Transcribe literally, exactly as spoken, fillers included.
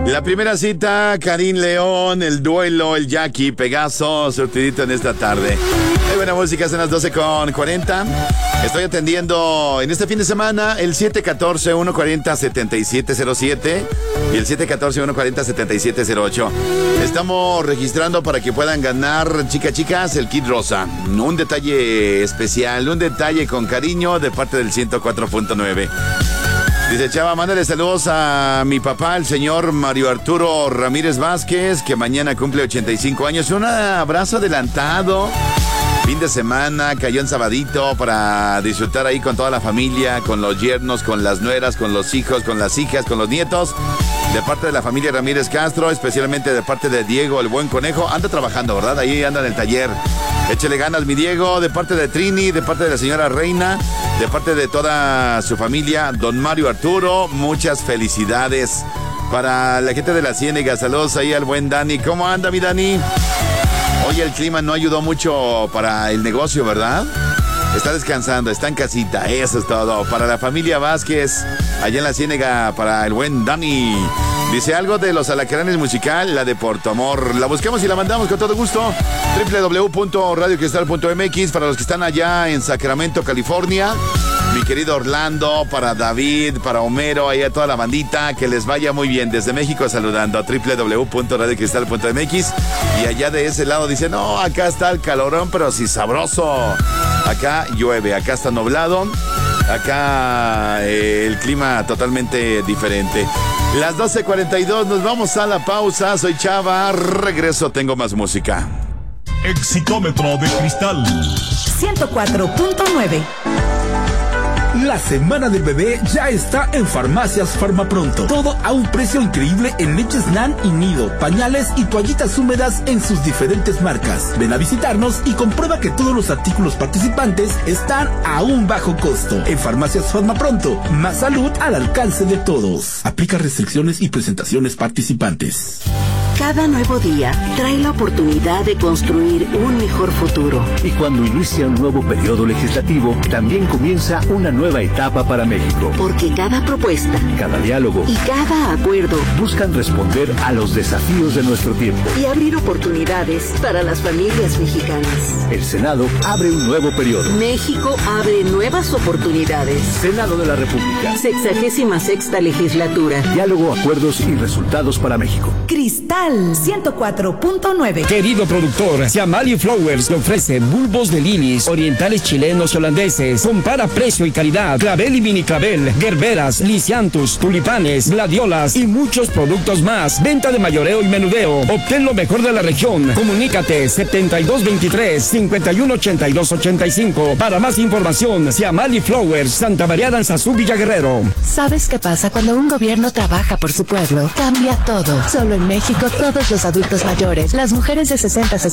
La primera cita, Karim León, el duelo, el Jackie, Pegaso, surtidito en esta tarde. Hay buena música, son las doce con cuarenta. Estoy atendiendo en este fin de semana el siete uno cuatro, uno cuatro cero, siete siete cero siete y el siete uno cuatro, uno cuatro cero, siete siete cero ocho. Estamos registrando para que puedan ganar, chicas, chicas, el kit rosa. Un detalle especial, un detalle con cariño de parte del ciento cuatro punto nueve. Dice Chava, mándale saludos a mi papá, el señor Mario Arturo Ramírez Vázquez, que mañana cumple ochenta y cinco años. Un abrazo adelantado. Fin de semana, cayó en sabadito para disfrutar ahí con toda la familia, con los yernos, con las nueras, con los hijos, con las hijas, con los nietos. De parte de la familia Ramírez Castro, especialmente de parte de Diego, el buen conejo. Anda trabajando, ¿verdad? Ahí anda en el taller. Échele ganas, mi Diego. De parte de Trini, de parte de la señora Reina, de parte de toda su familia, don Mario Arturo, muchas felicidades. Para la gente de la Ciénega, saludos ahí al buen Dani. ¿Cómo anda, mi Dani? Hoy el clima no ayudó mucho para el negocio, ¿verdad? Está descansando, está en casita, eso es todo. Para la familia Vázquez, allá en la Ciénega, para el buen Dani. Dice algo de los Alacranes musical, la de Porto Amor. La buscamos y la mandamos con todo gusto. doble u doble u doble u punto radio cristal punto m x para los que están allá en Sacramento, California. Mi querido Orlando, para David, para Homero, ahí a toda la bandita, que les vaya muy bien. Desde México saludando a doble u doble u doble u punto radio cristal punto m x. Y allá de ese lado dicen, no, acá está el calorón, pero sí sabroso. Acá llueve, acá está nublado, acá eh, el clima totalmente diferente. Las doce cuarenta y dos, nos vamos a la pausa. Soy Chava, regreso, tengo más música. Exitómetro de cristal ciento cuatro punto nueve. La semana del bebé ya está en Farmacias Farmapronto. Todo a un precio increíble en leches Nan y Nido, pañales y toallitas húmedas en sus diferentes marcas. Ven a visitarnos y comprueba que todos los artículos participantes están a un bajo costo. En Farmacias Farmapronto, más salud al alcance de todos. Aplica restricciones y presentaciones participantes. Cada nuevo día trae la oportunidad de construir un mejor futuro. Y cuando inicia un nuevo periodo legislativo, también comienza una nueva etapa para México. Porque cada propuesta, cada diálogo y cada acuerdo buscan responder a los desafíos de nuestro tiempo y abrir oportunidades para las familias mexicanas. El Senado abre un nuevo periodo. México abre nuevas oportunidades. Senado de la República. Sexagésima sexta legislatura. Diálogo, acuerdos y resultados para México. Cristal ciento cuatro punto nueve. Querido productor, Siamali Flowers le ofrece bulbos de lilies, orientales chilenos y holandeses. Compara precio y calidad. Clavel y mini clavel, gerberas, lisianthus, tulipanes, gladiolas y muchos productos más. Venta de mayoreo y menudeo. Obtén lo mejor de la región. Comunícate setenta y dos veintitrés, cincuenta y uno ochenta y dos ochenta y cinco. Para más información, Siamali Flowers, Santa María de Alzazú, Villa Guerrero. ¿Sabes qué pasa cuando un gobierno trabaja por su pueblo? Cambia todo. Solo en México todos los adultos mayores, las mujeres de sesenta a sesenta